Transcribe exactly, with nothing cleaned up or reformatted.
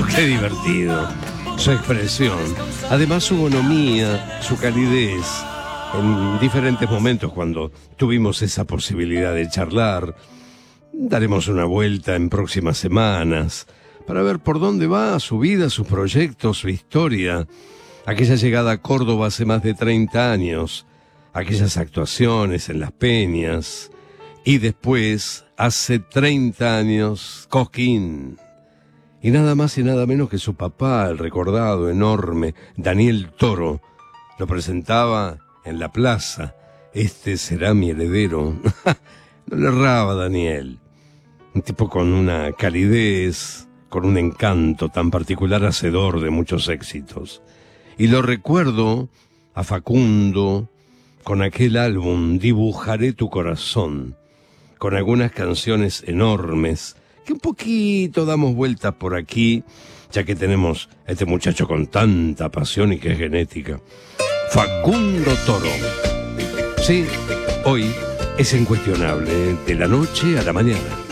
qué divertido. Su expresión, además su bonomía, su calidez. En diferentes momentos cuando tuvimos esa posibilidad de charlar, daremos una vuelta en próximas semanas para ver por dónde va su vida, sus proyectos, su historia. Aquella llegada a Córdoba hace más de treinta años, aquellas actuaciones en Las Peñas, y después, hace treinta años, Cosquín. Y nada más y nada menos que su papá, el recordado, enorme, Daniel Toro, lo presentaba en la plaza. Este será mi heredero. No le erraba Daniel. Un tipo con una calidez, con un encanto tan particular, hacedor de muchos éxitos. Y lo recuerdo a Facundo con aquel álbum Dibujaré tu corazón, con algunas canciones enormes que un poquito damos vueltas por aquí, ya que tenemos a este muchacho con tanta pasión y que es genética. Facundo Toro. Sí, hoy es incuestionable, de la noche a la mañana.